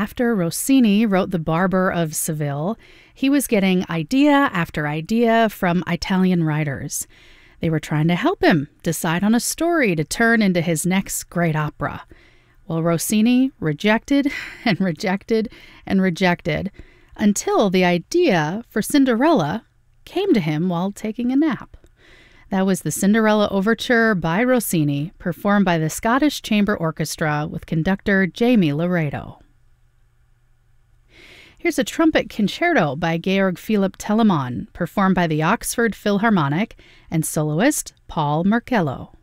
after Rossini wrote The Barber of Seville, he was getting idea after idea from Italian writers. They were trying to help him decide on a story to turn into his next great opera. Well, Rossini rejected and rejected and rejected until the idea for Cinderella came to him while taking a nap. That was the Cinderella Overture by Rossini, performed by the Scottish Chamber Orchestra with conductor Jamie Laredo. Here's a trumpet concerto by Georg Philipp Telemann, performed by the Oxford Philharmonic and soloist Paul Marcello.